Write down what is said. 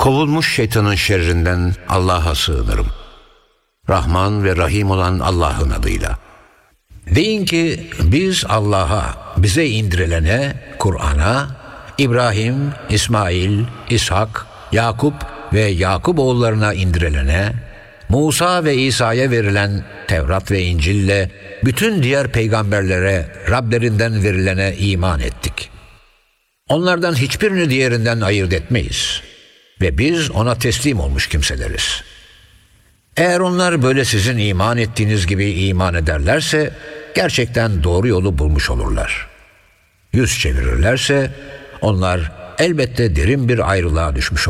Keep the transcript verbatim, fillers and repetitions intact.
Kovulmuş şeytanın şerrinden Allah'a sığınırım. Rahman ve Rahim olan Allah'ın adıyla. Deyin ki biz Allah'a, bize indirilene, Kur'an'a, İbrahim, İsmail, İshak, Yakup ve Yakup oğullarına indirilene, Musa ve İsa'ya verilen Tevrat ve İncil'le bütün diğer peygamberlere Rablerinden verilene iman ettik. Onlardan hiçbirini diğerinden ayırt etmeyiz ve biz ona teslim olmuş kimseleriz. Eğer onlar böyle sizin iman ettiğiniz gibi iman ederlerse gerçekten doğru yolu bulmuş olurlar. Yüz çevirirlerse onlar elbette derin bir ayrılığa düşmüş olurlar.